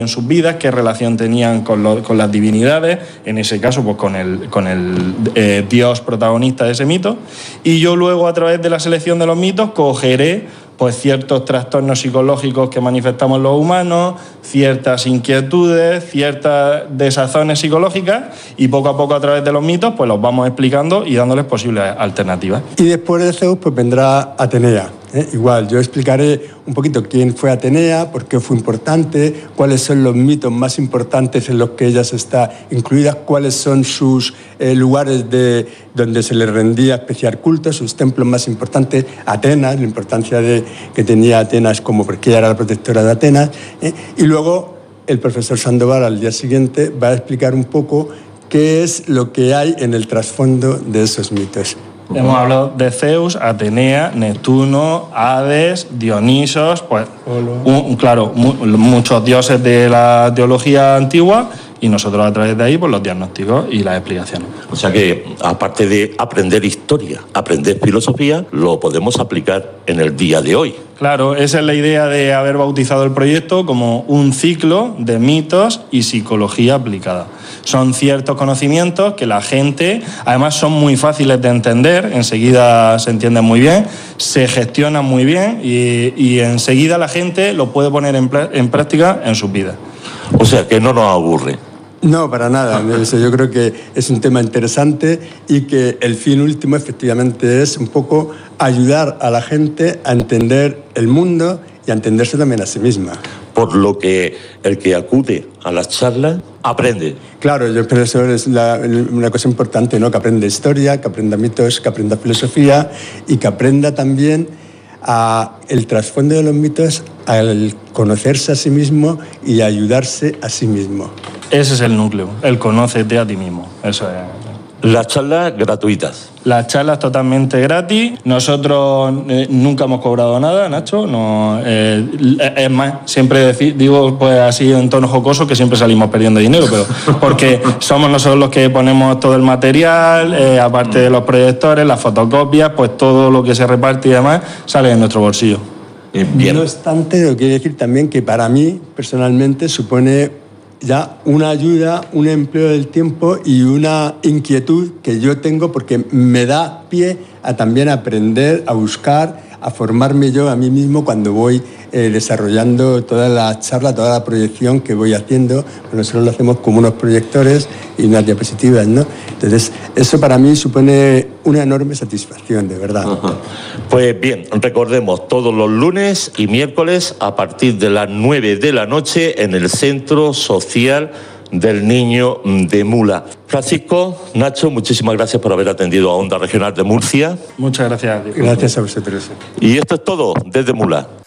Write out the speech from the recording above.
en sus vidas, qué relación tenían con las divinidades, en ese caso pues con el dios protagonista de ese mito, y yo luego a través de la selección de los mitos cogeré pues ciertos trastornos psicológicos que manifestamos los humanos, ciertas inquietudes, ciertas desazones psicológicas, y poco a poco a través de los mitos pues los vamos explicando y dándoles posibles alternativas. Y después de Zeus pues vendrá Atenea. Igual, yo explicaré un poquito quién fue Atenea, por qué fue importante, cuáles son los mitos más importantes en los que ella está incluida, cuáles son sus lugares donde se le rendía especial culto, sus templos más importantes, Atenas, la importancia que tenía Atenas como porque ella era la protectora de Atenas, y luego el profesor Sandoval al día siguiente va a explicar un poco qué es lo que hay en el trasfondo de esos mitos. Hemos hablado de Zeus, Atenea, Neptuno, Hades, Dionisos, pues muchos dioses de la teología antigua, y nosotros a través de ahí pues los diagnósticos y las explicaciones. O sea que aparte de aprender historia, aprender filosofía, lo podemos aplicar en el día de hoy. Claro, esa es la idea de haber bautizado el proyecto como un ciclo de mitos y psicología aplicada. Son ciertos conocimientos que la gente, además son muy fáciles de entender, enseguida se entienden muy bien, se gestionan muy bien y enseguida la gente lo puede poner en práctica en sus vidas. O sea que no nos aburre. No, para nada. Yo creo que es un tema interesante y que el fin último efectivamente es un poco ayudar a la gente a entender el mundo y a entenderse también a sí misma. Por lo que el que acude a las charlas aprende. Claro, yo creo que eso es una cosa importante, ¿no? Que aprenda historia, que aprenda mitos, que aprenda filosofía y que aprenda también el trasfondo de los mitos, al conocerse a sí mismo y ayudarse a sí mismo. Ese es el núcleo, el conócete a ti mismo. Eso es. Las charlas gratuitas. Las charlas totalmente gratis. Nosotros nunca hemos cobrado nada, Nacho. No, es más, siempre digo pues así en tono jocoso que siempre salimos perdiendo dinero, pero porque somos nosotros los que ponemos todo el material, aparte de los proyectores, las fotocopias, pues todo lo que se reparte y demás sale de nuestro bolsillo. Bien. No obstante, lo quiero decir también que para mí personalmente supone ya una ayuda, un empleo del tiempo y una inquietud que yo tengo porque me da pie a también aprender, a buscar, a formarme yo a mí mismo cuando voy desarrollando toda la charla, toda la proyección que voy haciendo. Nosotros lo hacemos como unos proyectores y unas diapositivas, ¿no? Entonces, eso para mí supone una enorme satisfacción, de verdad. Ajá. Pues bien, recordemos, todos los lunes y miércoles a partir de las 9 de la noche en el Centro Social del Niño de Mula. Francisco, Nacho, muchísimas gracias por haber atendido a Onda Regional de Murcia. Muchas gracias. Gracias a vosotros. Y esto es todo desde Mula.